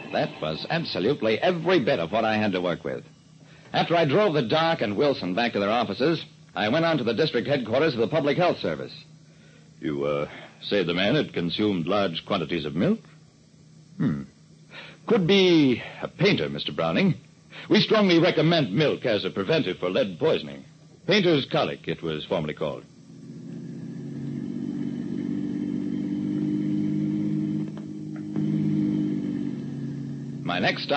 That was absolutely every bit of what I had to work with. After I drove the Doc and Wilson back to their offices, I went on to the district headquarters of the Public Health Service. You, say the man had consumed large quantities of milk? Could be a painter, Mr. Browning. We strongly recommend milk as a preventive for lead poisoning. Painter's colic, it was formerly called. My next stop